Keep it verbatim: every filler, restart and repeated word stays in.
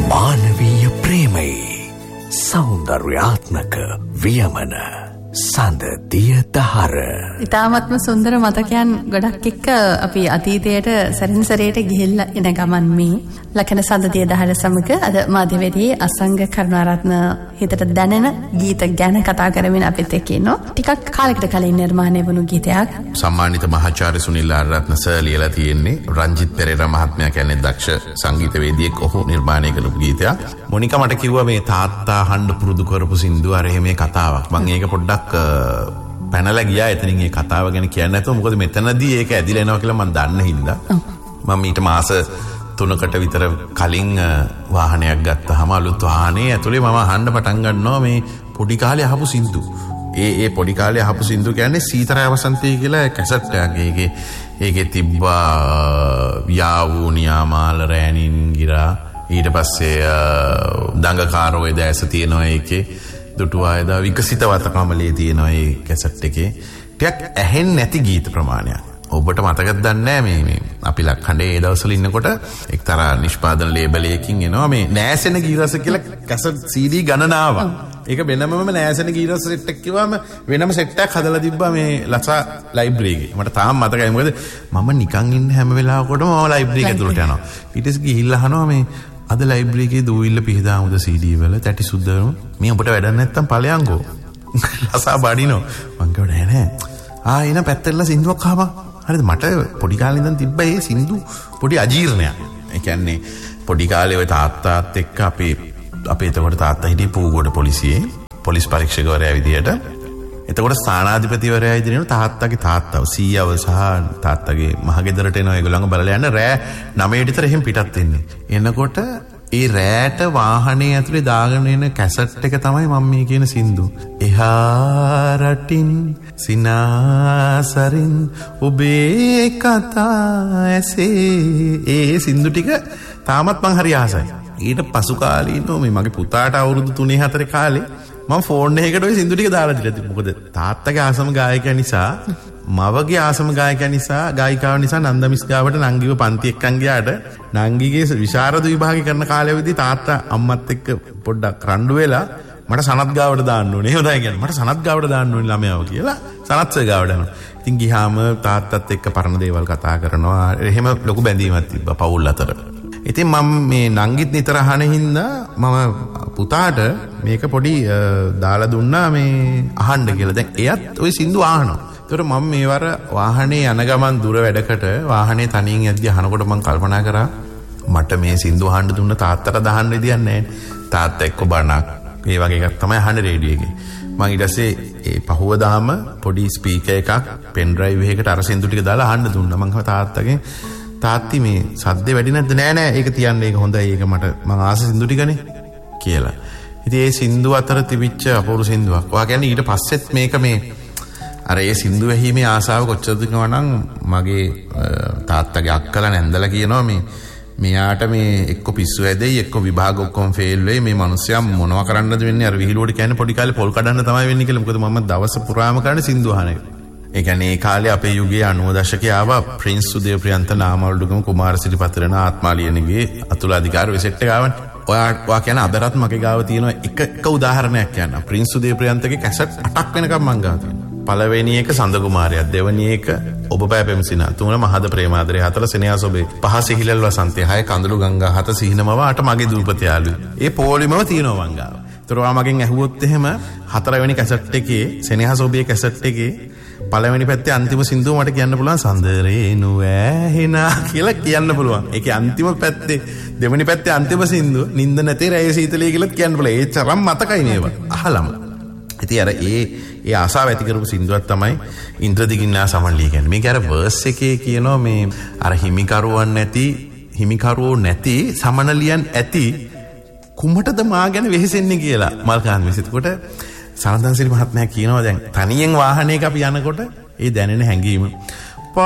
මානවීය ප්‍රේමයි සෞන්දර්යාත්මක වියමන සඳ දිය දහර. ඉතාමත්ම සුන්දර මතකයන් ගොඩක් එක්ක අපි අතීතයට සැරින් සැරේට ගිහිල්ලා එන ගමන් මේ ලකන සඳ දිය දහර සමග අද මාධ්‍යවේදී අසංග කරුණාරත්න හිතට දැනෙන ගීත ගැන කතා කරමින් අපිත් එක්ක ඉන්නවා. ටිකක් කාලයකට කලින් නිර්මාණය වුණු ගීතයක්. සම්මානිත මහාචාර්ය සුනිල් ආරරත්න සර් ලියලා තියෙන්නේ. රංජිත් පෙරේරා මහත්මයා කියන්නේ දක්ෂ සංගීතවේදියෙක්. ඔහු නිර්මාණය කරපු ගීතයක්. මොනිකා මට කිව්වා මේ තාත්තා අහන්න පුරුදු කරපු සින්දු අර එහෙම කතාවක්. මම ඒක පොඩ්ඩක් පැනලා ගියා එතනින් ඒ කතාව ගැන කියන්නේ නැතුව. මොකද මෙතනදී ඒක ඇදිලා එනවා කියලා මම දන්න හින්දා. මම ඊට මාස තුනකට විතර කලින් වාහනයක් ගත්තාම අලුත් වාහනේ ඇතුලේ මම අහන්න පටන් ගන්නවා මේ පොඩි කාලේ අහපු සින්දු. ඒ ඒ පොඩි කාලේ අහපු සින්දු කියන්නේ සීතරය වසන්තය කියලා කැසට් එකක්. ඒකේ ඒකේ තිබ්බා යාවූ නියාමාල රෑනින් ගිරා. ඊට පස්සේ දඟකාරෝ එද ඇස තියෙනවා ඒකේ. දුටුවායදා විකසිත වතකමලේ තියෙනවා ඒ කැසට් එකේ. ටිකක් ඇහෙන්නේ නැති ගීත ප්‍රමාණයක්. ඔබට මතකද දන්නේ මේ මේ අපි ලක්හඬේ ඒ දවස්වල ඉන්නකොට එක්තරා නිෂ්පාදන ලේබල් එකකින් එනවා මේ නෑසෙන ගීරස කියලා කැසට් සී ඩී ගණනාවක්. ඒක වෙනමම නෑසෙන ගීරස සෙට් එකක් කිව්වම වෙනම සෙට් එකක් හදලා තිබ්බා මේ ලසා ලයිබ්‍රරි එකේ. මට තාම මතකයි මොකද මම නිකන් ඉන්න හැම වෙලාවකටම මම ලයිබ්‍රරි එක ඇතුළට යනවා. ඊට පස්සේ ගිහිල්ලා අහනවා මේ අද ලයිබ්‍රරි එකේ දූවිල්ල පිහදාමුද සී ඩී වල තැටි සුද්දවම මේ ඔබට වැඩක් නැත්තම් ඵලයන්කෝ. ලසා බඩිනෝ. මං කිව්වා නෑ නෑ. ආ එන පැත්තටලා සින්දුවක් අහපන්. හරිද මට පොඩි කාලේ ඉඳන් තිබ්බ ඒ සින්දු පොඩි අජීර්ණයක්. ඒ කියන්නේ පොඩි කාලේ ඔය තාත්තාත් එක්ක අපේ අපේ එතකොට තාත්තා හිටියේ පූගොඩ පොලිසියේ පොලිස් පරීක්ෂකවරයා විදියට. එතකොට ස්ථානාධිපතිවරයා ඉදිරියට තාත්තගේ තාත්තව සීයව සහ තාත්තගේ මහගෙදරට එනවා ඒගොල්ලන්ව බලලා යන්න රෑ නවයට විතර එහෙම පිටත් වෙන්නේ. එනකොට ඒ රෑට වාහනේ ඇතුලේ දාගෙන එන කැසට් එක තමයි මම මේ කියන සින්දු. එහා රටින් සිනාසරින් ඔබේ කතා ඇසේ. ඒ සින්දු ටික තාමත් මං හරි ආසයි. ඊට පසු කාලේ ඉන්නෝ මේ මගේ පුතාට අවුරුදු තුනේ හතරේ කාලේ මම ෆෝන් එකකට ওই සින්දු ටික දාලා දීලා තිබුණා. මොකද තාත්තගේ ආසම ගායකයා නිසා මවගේ ආසම ගායකයා නිසා ගායිකාව නිසා නන්දමිස් ගාවට නංගිව පන්ති එක්කන් ගියාට නංගිගේ විශාරද විභාගය කරන කාලෙවලදී තාත්තා අම්මත් එක්ක පොඩ්ඩක් රණ්ඩු වෙලා මට සනත් ගාවට දාන්න ඕනේ. එහෙම තමයි කියන්නේ. මට සනත් ගාවට දාන්න ඕනේ ළමයාව කියලා සනත් සර් ගාවට යනවා. ඉතින් ගියාම තාත්තත් එක්ක පරණ දේවල් කතා කරනවා. එහෙම ලොකු බැඳීමක් තිබ්බා පවුල් අතර. ඉතින් මම මේ නංගිත් නිතර අහන හින්දා මම පුතාට මේක පොඩි දාලා දුන්නා මේ අහන්න කියලා. දැන් එයත් ওই සින්දු අහනවා. ඒතර මම මේවර වාහනේ යන ගමන් දුර වැඩකට වාහනේ තනියෙන් යද්දි අහනකොට මම කල්පනා කරා මට මේ සින්දු අහන්න දුන්න තාත්තට දාන්න විදියක් නැහැ. තාත්තා එක්ක බණක් ඒ වගේ එකක් තමයි අහන්නේ රේඩියෝ එකේ. මම ඊට පස්සේ ඒ පහුවදාම පොඩි ස්පීකර් එකක් පෙන් ඩ්‍රයිව් එකකට අර සින්දු ටික දාලා අහන්න දුන්නා. මම තාත්තගෙන් තාත්ති මේ සද්දේ වැඩි නැද්ද? නෑ නෑ ඒක තියන්න ඒක හොඳයි. ඒක මට මං ආස සින්දු ටිකනේ කියලා. ඉතින් ඒ සින්දු අතර තිබිච්ච අපූර්ව සින්දුවක්. ඔයා කියන්නේ ඊට පස්සෙත් මේක මේ අර ඒ සින්දු ඇහිීමේ ආසාව කොච්චරද කියනවනම් මගේ තාත්තගේ අක්කලා නැන්දලා කියනවා මේ මෙයාට මේ එක්ක පිස්සු ඇදෙයි එක්ක විභාග ඔක්කොම ෆේල් වෙයි මේ මිනිස්සයා මොනවා කරන්නද වෙන්නේ අර විහිළුවට කියන්නේ පොඩි කාලේ පොල් කඩන්න තමයි වෙන්නේ කියලා. මොකද මම දවස් පුරාම කරන්නේ සින්දු අහන එක. ඒ කියන්නේ ඒ කාලේ අපේ යුගයේ අනූව දශකයේ ආවා ප්‍රින්ස් සුදේව ප්‍රියන්ත නාමවලුගම කුමාරසිරි පතරණ ආත්මාලියනගේ අතුල අධිකාර වෙසෙට් එක ගාවන්නේ. ඔයා ඔයා කියන අදරත් මගේ ගාව තියෙන එක එක උදාහරණයක් කියන්න. ප්‍රින්ස් සුදේව ප්‍රියන්තගේ කැසට් අටක් වෙනකම් මං ගාව තියෙනවා. පළවෙනි එක සඳ කුමාරයා, දෙවෙනි එක ඔබ පෑ පෙම්සිනා, තුන මහද ප්‍රේමාදරේ, හතර සෙනෙහස ඔබේ, පහ සිහිලල් වසන්තේ, හය කඳුළු ගංගා, හත සිහිනමව, අට මගේ දූපත යාළුවෝ. ඒ පොලිමව තියෙනවා මං ගාව. ඒතර ඔයා මගෙන් ඇහුවොත් එහෙම හතරවෙනි කැසට් එකේ සෙනෙහස ඔබේ කැසට් එකේ පළවෙනි පැත්තේ අන්තිම සින්දුව මට කියන්න පුළුවන් සඳරේනු ඇහෙනා කියලා කියන්න පුළුවන්. ඒකේ අන්තිම පැත්තේ දෙවෙනි පැත්තේ අන්තිම සින්දුව නින්ද නැතේ රැය සීතලේ කියලාත් කියන්න පුළුවන්. ඒ තරම් මතකයි මේවා. අහලම. ඉතින් අර ඒ ඒ ආසාව ඇති කරපු සින්දුවක් තමයි ඉන්ද්‍රදිගින්නා සමන්ලිය කියන්නේ. මේක අර වර්ස් එකේ කියනවා මේ අර හිමිකරුවන් නැති හිමිකරුවෝ නැති සමනලියන් ඇති කුමටද මා ගැන වෙහෙසෙන්නේ කියලා මල්කාන් විසිතකොට සනන්දන්සිරි මහත්මයා කියනවා දැන් තනියෙන් වාහනයක අපි යනකොට ඒ දැනෙන හැඟීම